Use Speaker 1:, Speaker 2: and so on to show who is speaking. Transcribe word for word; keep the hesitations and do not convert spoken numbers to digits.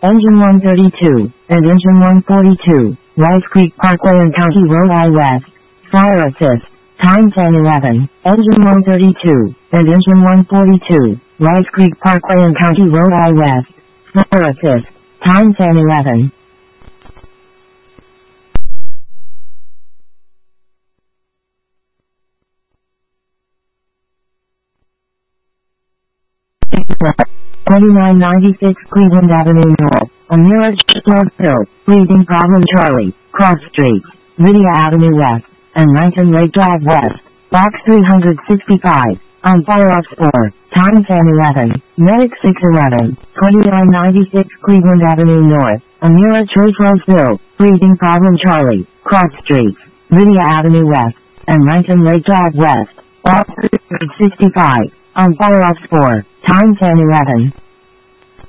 Speaker 1: Engine one thirty-two, and Engine one forty-two, Rice Creek Parkway and County Road I West. Fire assist. Time ten eleven. Engine one thirty-two, and Engine one forty-two, Rice Creek Parkway and County Road I West. Fire assist. Time ten eleven. twenty-nine ninety-six Cleveland Avenue North, Amira Hill, Breathing Problem Charlie, Cross Street, Lydia Avenue West, and Rankin Lake Drive West, Box three sixty-five, on fire off four, time ten eleven, Medic six eleven, twenty-nine ninety-six Cleveland Avenue North, Amira Hill, Breathing Problem Charlie, Cross Street, Lydia Avenue West, and Rankin Lake Drive West, Box three sixty-five, on fire off four, time ten eleven.